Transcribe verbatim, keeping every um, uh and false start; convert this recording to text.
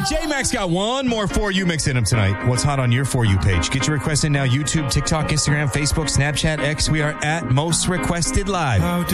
J-Max got one more For You mix in him tonight. What's hot on your For You page? Get your request in now. YouTube, TikTok, Instagram, Facebook, Snapchat, X. We are at Most Requested Live.